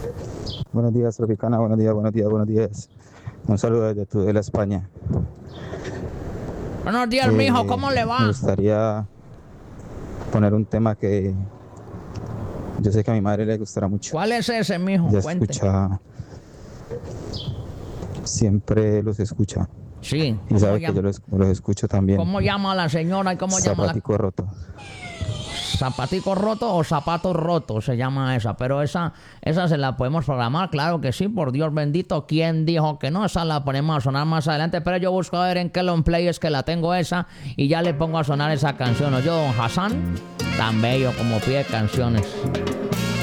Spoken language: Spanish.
Buenos días, Tropicana. Buenos días, buenos días, buenos días. Un saludo desde Tudela, España. Buenos días, mijo, ¿cómo le Me va? gustaría poner un tema que yo sé que a mi madre le gustará mucho. ¿Cuál es ese, mijo? Ella Cuente. escucha, siempre los escucha. Sí. Y sabe que yo los escucho también. ¿Cómo llama la señora y cómo llama la... Zapatico roto. ¿Zapatico roto o zapatos rotos se llama esa? Pero esa se la podemos programar, claro que sí, por Dios bendito. ¿Quién dijo que no? Esa la ponemos a sonar más adelante, pero yo busco a ver en qué long play es que la tengo esa y ya le pongo a sonar esa canción. Yo, don Hassan, tan bello como pide canciones.